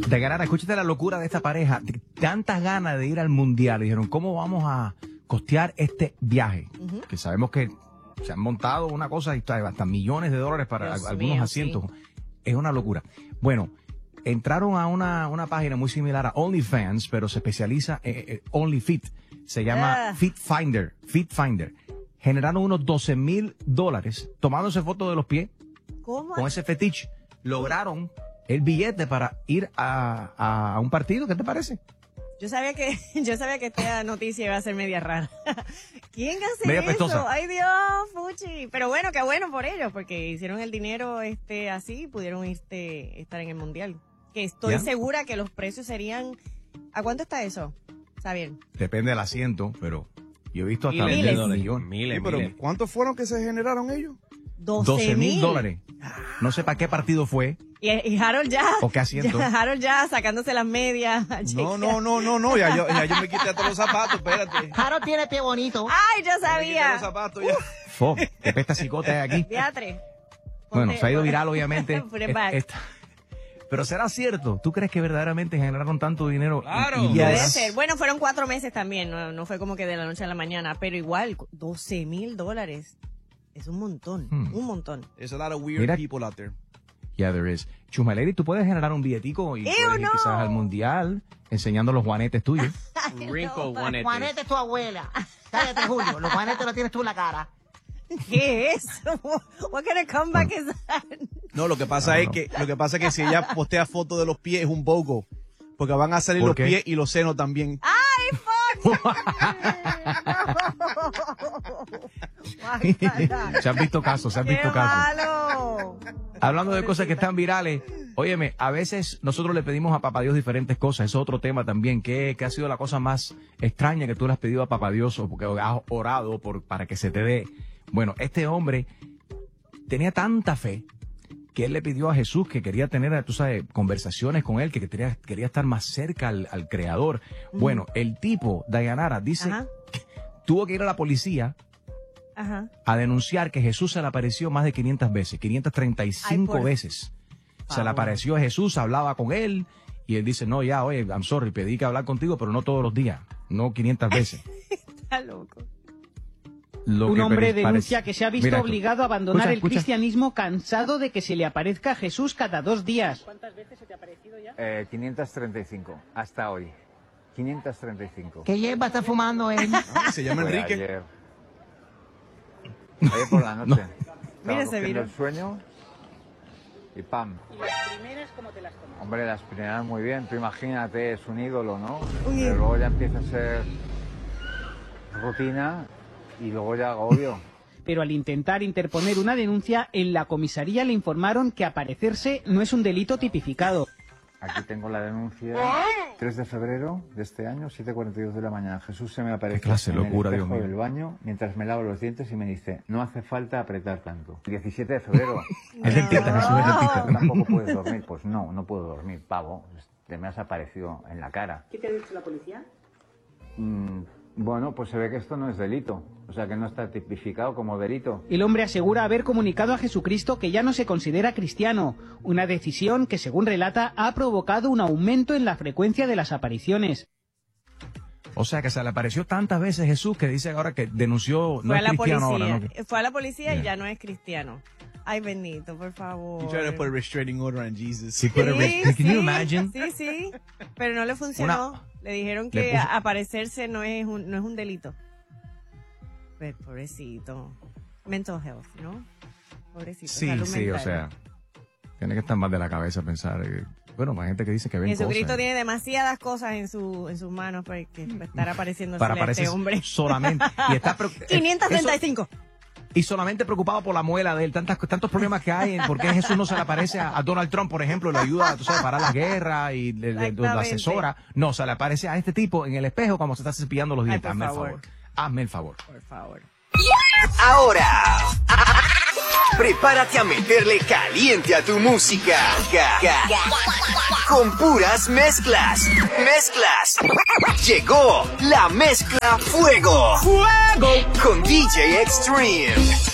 Dayanara, escúchate la locura de esta pareja. Tantas ganas de ir al mundial. Dijeron, ¿cómo vamos a costear este viaje? Que sabemos que se han montado una cosa y hasta millones de dólares para algunos asientos. Sí. Es una locura. Bueno, entraron a una página muy similar a OnlyFans, pero se especializa en OnlyFit. Se llama Fit Finder. Generaron unos $12,000 tomándose fotos de los pies. ¿Cómo? Con ese fetiche. Lograron el billete para ir a un partido. ¿Qué te parece? Yo sabía que esta noticia iba a ser media rara. ¿Quién hace media eso? Pestosa. Ay, Dios, Fuchi. Pero bueno, qué bueno por ellos, porque hicieron el dinero así y pudieron estar en el mundial. Que estoy segura que los precios serían... ¿A cuánto está eso? Está bien. Depende del asiento, pero yo he visto hasta miles. Pero ¿cuántos fueron que se generaron ellos? $12,000. No sé para qué partido fue. Y Harold ya. ¿O qué asiento? Harold ya sacándose las medias. No. Ya yo me quité todos los zapatos, espérate. Harold tiene pie bonito. Ay, yo sabía. Me quité los zapatos ya. Fuck, qué pesta cicote hay aquí. Teatre. Bueno, se ha ido viral, obviamente. Pero ¿será cierto? ¿Tú crees que verdaderamente generaron tanto dinero? Claro. Puede ser. Bueno, fueron 4 meses también. No fue como que de la noche a la mañana. Pero igual, $12,000. Es un montón. Un montón. There's a lot of weird people out there. Yeah, there is. Chumaleri, tú puedes generar un billetico y puedes ir quizás al mundial enseñando los juanetes tuyos. Wrinkle juanetes. Juanete es tu abuela. Cállate, Julio. Los juanetes los tienes tú en la cara. ¿Qué es eso? What kind of comeback is that? No, lo que pasa es que si ella postea fotos de los pies es un bogo. Porque van a salir los pies y los senos también. ¡Ay, fuck! Se han visto casos. Malo. Hablando de cosas que están virales, óyeme, a veces nosotros le pedimos a Papá Dios diferentes cosas. Eso es otro tema también. ¿Qué ha sido la cosa más extraña que tú le has pedido a Papá Dios o porque has orado para que se te dé? Bueno, este hombre tenía tanta fe que él le pidió a Jesús que quería tener, tú sabes, conversaciones con él, que quería estar más cerca al Creador. Bueno, el tipo, Dayanara, dice que tuvo que ir a la policía a denunciar que Jesús se le apareció más de 500 veces, 535 veces. Se le apareció a Jesús, hablaba con él, y él dice, no, ya, oye, I'm sorry, pedí que hablar contigo, pero no todos los días, no 500 veces. Está loco. Un hombre denuncia que se ha visto obligado a abandonar el cristianismo cansado de que se le aparezca Jesús cada 2 días. ¿Cuántas veces se te ha aparecido ya? 535, hasta hoy. 535. ¿Qué hierba está fumando él? Se llama Enrique. Ayer por la noche. Mira ese video. El sueño y ¡pam! ¿Y las primeras cómo te las tomas? Hombre, las primeras muy bien. Tú imagínate, es un ídolo, ¿no? Pero luego ya empieza a ser rutina y luego ya agobio. Pero al intentar interponer una denuncia, en la comisaría le informaron que aparecerse no es un delito tipificado. Aquí tengo la denuncia. 3 de febrero de este año, 7:42 de la mañana. Jesús se me aparece en el espejo del baño mientras me lavo los dientes y me dice, no hace falta apretar tanto. 17 de febrero. Es dentista, Jesús es dentista. Tampoco puedes dormir. Pues no puedo dormir, pavo. Te me has aparecido en la cara. ¿Qué te ha dicho la policía? Bueno, pues se ve que esto no es delito, o sea que no está tipificado como delito. El hombre asegura haber comunicado a Jesucristo que ya no se considera cristiano, una decisión que, según relata, ha provocado un aumento en la frecuencia de las apariciones. O sea que se le apareció tantas veces Jesús que dice ahora que denunció, no es cristiano ahora, ¿no? Fue a la policía y ya no es cristiano. Ay, bendito, por favor. You try to put a restraining order on Jesus. Sí, can you imagine? Sí, pero no le funcionó. Le dijeron que aparecerse no es un delito. Pues, pobrecito. Mental health, ¿no? Pobrecito. Sí, o sea, tiene que estar mal de la cabeza pensar. Bueno, hay gente que dice que ven Jesucristo cosas. Tiene demasiadas cosas en sus manos para estar apareciéndose para a este hombre. Solamente. Y está 535. Y solamente preocupado por la muela de él, tantos problemas que hay, por qué Jesús no se le aparece a Donald Trump, por ejemplo, le ayuda, tú sabes, a parar la guerra y lo asesora. No, se le aparece a este tipo en el espejo cuando se está cepillando los dientes. Hazme el favor. Hazme el favor. Por favor. Ahora, prepárate a meterle caliente a tu música. Con puras mezclas. Llegó la mezcla Fuego. Con DJ Extreme.